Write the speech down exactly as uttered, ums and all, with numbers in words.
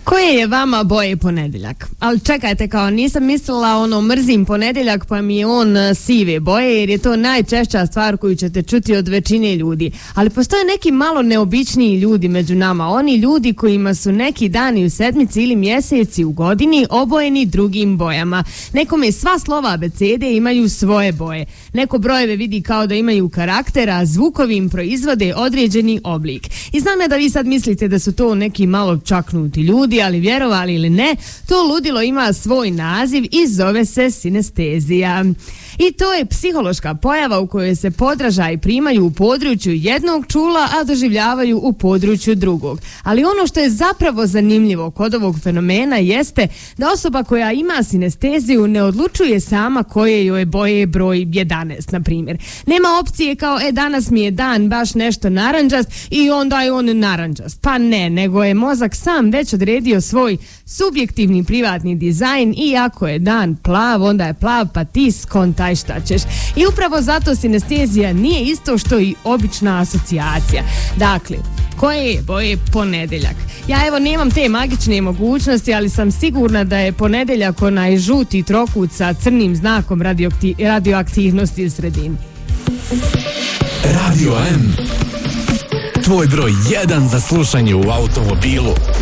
Koje je vama boje ponedjeljak? Ali čekajte, kao nisam mislila ono mrzim ponedjeljak pa mi je on uh, sive boje, jer je to najčešća stvar koju ćete čuti od većine ljudi. Ali postoje neki malo neobičniji ljudi među nama, oni ljudi kojima su neki dani u sedmici ili mjeseci u godini obojeni drugim bojama. Nekome sva slova abecede imaju svoje boje. Neko brojeve vidi kao da imaju karakter, a zvukovi im proizvode određeni oblik. I znam ja da vi sad mislite da su to neki malo čaknuti ljudi, ali vjerovali ili ne, to ludilo ima svoj naziv i zove se sinestezija. I to je psihološka pojava u kojoj se podražaji primaju u području jednog čula, a doživljavaju u području drugog. Ali ono što je zapravo zanimljivo kod ovog fenomena jeste da osoba koja ima sinesteziju ne odlučuje sama koje joj boje broj jedanaest, na primjer. Nema opcije kao, e, danas mi je dan baš nešto naranđast i onda je on naranđast. Pa ne, nego je mozak sam već odredio svoj subjektivni privatni dizajn i ako je dan plav, onda je plav, pa ti skontaj šta ćeš. I upravo zato sinestezija nije isto što i obična asocijacija. Dakle, koje je boje ponedjeljak? Ja evo nemam te magične mogućnosti, ali sam sigurna da je ponedjeljak onaj žuti trokut sa crnim znakom radioakti- radioaktivnosti u sredini. Radio M, tvoj broj jedan za slušanje u automobilu.